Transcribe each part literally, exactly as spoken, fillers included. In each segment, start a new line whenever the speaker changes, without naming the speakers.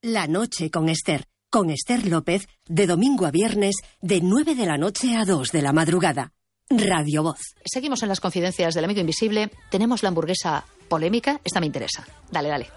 La noche con Esther. Con Esther López, de domingo a viernes, de nueve de la noche a dos de la madrugada. Radio Voz.
Seguimos en las confidencias del amigo invisible. Tenemos la hamburguesa polémica. Esta me interesa. Dale, dale.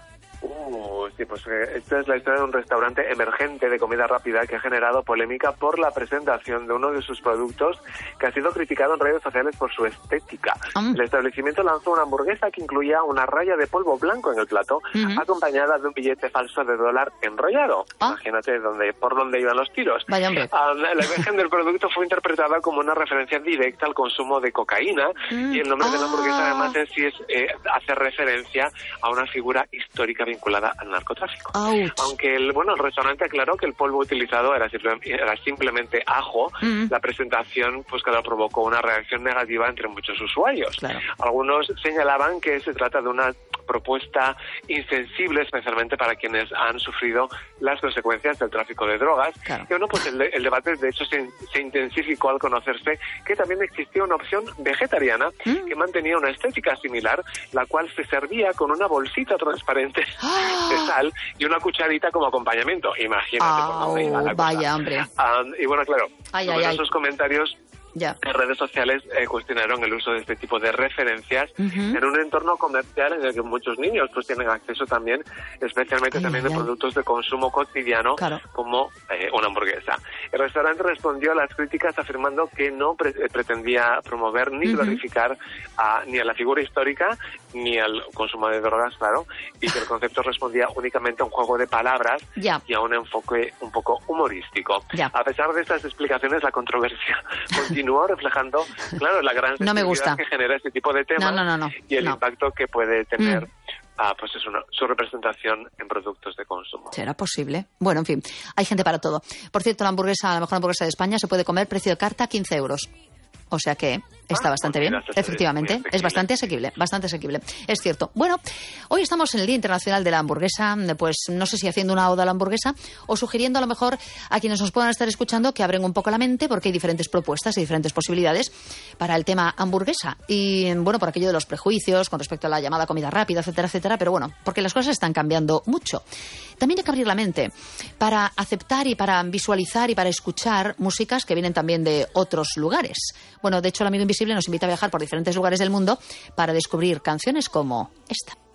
Uh, sí, pues eh, esta es la historia de un restaurante emergente de comida rápida que ha generado polémica por la presentación de uno de sus productos que ha sido criticado en redes sociales por su estética. Um. El establecimiento lanzó una hamburguesa que incluía una raya de polvo blanco en el plato, uh-huh. acompañada de un billete falso de dólar enrollado. Oh. Imagínate dónde, por dónde iban los tiros.
Vaya hombre.
Um, la imagen del producto fue interpretada como una referencia directa al consumo de cocaína mm. y el nombre ah. de la hamburguesa además en sí es, eh, hace referencia a una figura histórica vinculada al narcotráfico.
Ouch.
Aunque el bueno el restaurante aclaró que el polvo utilizado era, simple, era simplemente ajo, mm. la presentación pues claro provocó una reacción negativa entre muchos usuarios.
Claro.
Algunos señalaban que se trata de una propuesta insensible, especialmente para quienes han sufrido las consecuencias del tráfico de drogas.
Claro.
Y bueno, pues el, el debate de hecho se, se intensificó al conocerse que también existía una opción vegetariana mm. que mantenía una estética similar, la cual se servía con una bolsita transparente de sal y una cucharita como acompañamiento. Imagínate
oh,
por dónde iba la cosa.
Vaya, hombre.
Um, y bueno, claro,
ay,
sobre
ay, ay.
esos comentarios
Ya.
en redes sociales eh, cuestionaron el uso de este tipo de referencias
uh-huh.
en un entorno comercial en el que muchos niños pues tienen acceso también, especialmente ay, también ay, de ay. productos de consumo cotidiano,
claro.
como eh, una hamburguesa. El restaurante respondió a las críticas afirmando que no pre- pretendía promover ni uh-huh. glorificar a, ni a la figura histórica ni al consumo de drogas, claro, y que el concepto respondía únicamente a un juego de palabras
ya.
y a un enfoque un poco humorístico.
Ya.
A pesar de estas explicaciones, la controversia continuó reflejando, claro, la gran
no me gusta.
que genera este tipo de temas
no, no, no, no.
y el
no.
impacto que puede tener
mm.
ah, pues es una, su representación en productos de consumo.
¿Será posible? Bueno, en fin, hay gente para todo. Por cierto, la hamburguesa, la mejor hamburguesa de España, se puede comer precio de carta quince euros. O sea que está ah, bastante bien, efectivamente, es bastante asequible, bastante asequible, es cierto. Bueno, hoy estamos en el Día Internacional de la Hamburguesa, pues no sé si haciendo una oda a la hamburguesa o sugiriendo a lo mejor a quienes nos puedan estar escuchando que abren un poco la mente porque hay diferentes propuestas y diferentes posibilidades para el tema hamburguesa. Y bueno, por aquello de los prejuicios con respecto a la llamada comida rápida, etcétera, etcétera, pero bueno, porque las cosas están cambiando mucho. También hay que abrir la mente para aceptar y para visualizar y para escuchar músicas que vienen también de otros lugares. Bueno, de hecho, el amigo invisible nos invita a viajar por diferentes lugares del mundo para descubrir canciones como esta.